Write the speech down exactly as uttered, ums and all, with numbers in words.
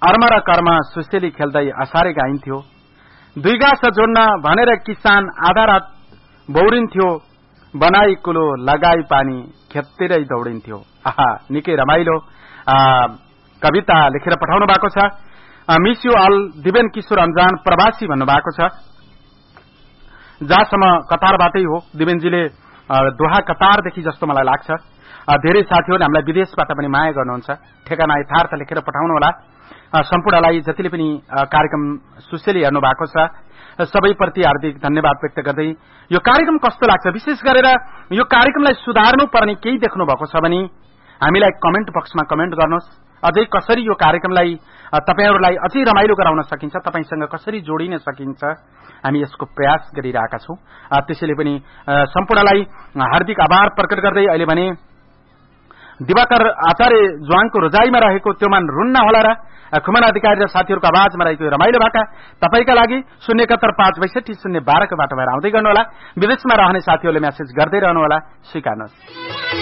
Arm र कर्म सुसेली खेल्दै असारे गाइन्थ्यो। दुई गाँस जोड्न भनेर किसान आधा रात बौरिन्थ्यो। बनाई कुलो लगाई पानी खेततिरै दौडिन्थ्यो। आहा, निकै रमाइलो कविता लेखेर पठाउनु भएको छ। मिस यु अल दिवेन किशोर अन्जान प्रवासी भन्नुभएको छ। जहाँसम्म कतारबाटै हो दिवेनजीले दोहा कतारदेखि जस्तो मलाई लाग्छ। धेरै साथीहरूले हामीलाई विदेशबाट पनि माया गर्नुहुन्छ। ठेगाना यथार्थ लेखेर पठाउनुहोला। सम्पूर्णलाई जतिले पनि कार्यक्रम सुसेली हेर्नु भएको छ सबैप्रति हार्दिक धन्यवाद व्यक्त गर्दै यो कार्यक्रम कस्तो लाग्छ, विशेष गरेर यो कार्यक्रमलाई सुधार्नु पर्ने केही देख्नु भएको छ भने हामीलाई कमेन्ट बक्समा कमेन्ट गर्नुहोस्। अझै कसरी यो कार्यक्रमलाई तपाईहरुलाई अझै रमाइलो गराउन सकिन्छ, तपाईसँग कसरी जोडिन सकिन्छ, हामी यसको प्रयास गरिरहेका छौं। त्यसैले पनि सम्पूर्णलाई हार्दिक आभार प्रकट गर्दै अहिले भने दिवाकर आचार्य ज्वाङको रोजाइमा रहेको त्यो मान रुन्न होला र खुमन अधिकारी र साथीहरूको आवाजमा रहेको रमाइलो भाका तपाईका लागि शून्य एकहत्तर पाँच बैसठी शून्य बाह्र को बाटो भएर आउँदै गर्नुहोला। विदेशमा रहने साथीहरूले मेसेज गर्दै रहनुहोला, स्वीकार्नुहोस्।